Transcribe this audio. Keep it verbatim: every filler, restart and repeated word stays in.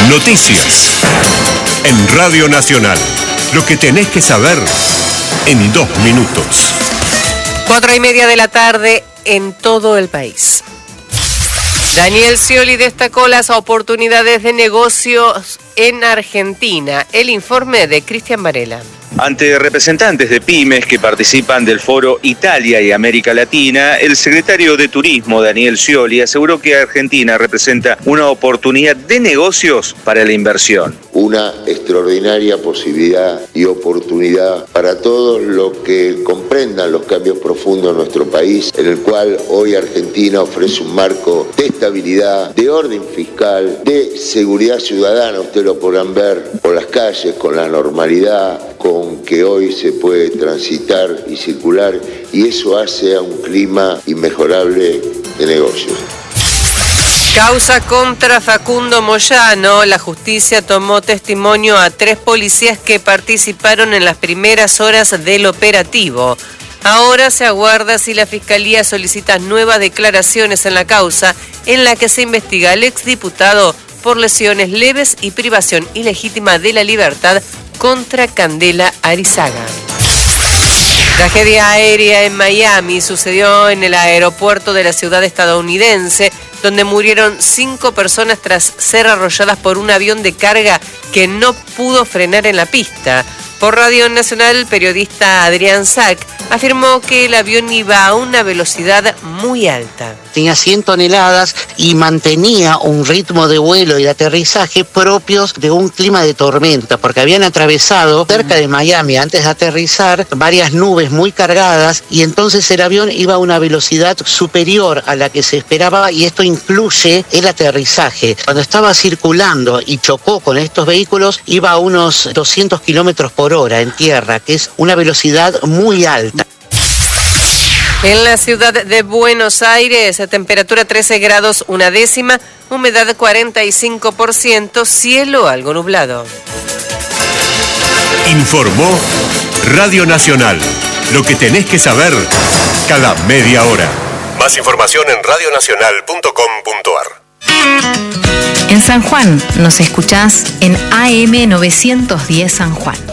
Noticias en Radio Nacional. Lo que tenés que saber en dos minutos. Cuatro y media de la tarde en todo el país. Daniel Scioli destacó las oportunidades de negocios en Argentina. El informe de Cristian Varela. Ante representantes de pymes que participan del foro Italia y América Latina, el secretario de Turismo, Daniel Scioli, aseguró que Argentina representa una oportunidad de negocios para la inversión. Una extraordinaria posibilidad y oportunidad para todos los que comprendan los cambios profundos en nuestro país, en el cual hoy Argentina ofrece un marco de estabilidad, de orden fiscal, de seguridad ciudadana. Ustedes lo podrán ver por las calles, con la normalidad, con que hoy se puede transitar y circular, y eso hace a un clima inmejorable de negocios. Causa contra Facundo Moyano. La justicia tomó testimonio a tres policías que participaron en las primeras horas del operativo. Ahora se aguarda si la Fiscalía solicita nuevas declaraciones en la causa en la que se investiga al exdiputado por lesiones leves y privación ilegítima de la libertad contra Candela Arizaga. Tragedia aérea en Miami sucedió en el aeropuerto de la ciudad estadounidense, donde murieron cinco personas tras ser arrolladas por un avión de carga que no pudo frenar en la pista. Por Radio Nacional, el periodista Adrián Sack afirmó que el avión iba a una velocidad muy alta. Tenía cien toneladas y mantenía un ritmo de vuelo y de aterrizaje propios de un clima de tormenta, porque habían atravesado cerca de Miami antes de aterrizar varias nubes muy cargadas, y entonces el avión iba a una velocidad superior a la que se esperaba, y esto incluye el aterrizaje. Cuando estaba circulando y chocó con estos vehículos, iba a unos doscientos kilómetros por hora en tierra, que es una velocidad muy alta. En la ciudad de Buenos Aires, temperatura trece grados una décima, humedad cuarenta y cinco por ciento, cielo algo nublado. Informó Radio Nacional. Lo que tenés que saber cada media hora. Más información en radio nacional punto com punto a r. En San Juan nos escuchás en A M novecientos diez San Juan.